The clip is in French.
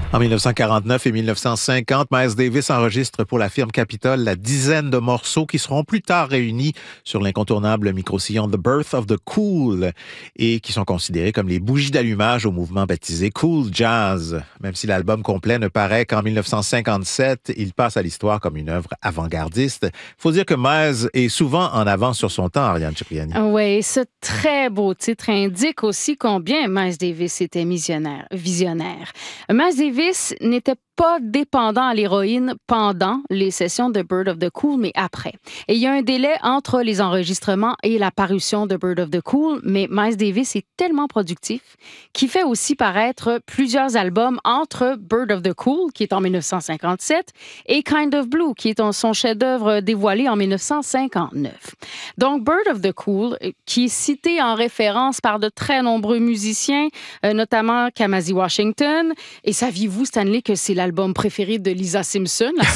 En 1949 et 1950, Miles Davis enregistre pour la firme Capitol la dizaine de morceaux qui seront plus tard réunis sur l'incontournable micro-sillon The Birth of the Cool et qui sont considérés comme les bougies d'allumage au mouvement baptisé Cool Jazz. Même si l'album complet ne paraît qu'en 1957, il passe à l'histoire comme une œuvre avant-gardiste. Faut dire que Miles est souvent en avance sur son temps, Ariane Cipriani. Oui, ce très beau titre indique aussi combien Miles Davis était visionnaire. Miles Davis n'était pas dépendant à l'héroïne pendant les sessions de Bird of the Cool, mais après. Et il y a un délai entre les enregistrements et la parution de Bird of the Cool, mais Miles Davis est tellement productif qu'il fait aussi paraître plusieurs albums entre Bird of the Cool, qui est en 1957, et Kind of Blue, qui est son chef-d'œuvre dévoilé en 1959. Donc, Bird of the Cool, qui est cité en référence par de très nombreux musiciens, notamment Kamasi Washington, et saviez-vous, Stanley, que c'est l'album préféré de Lisa Simpson, la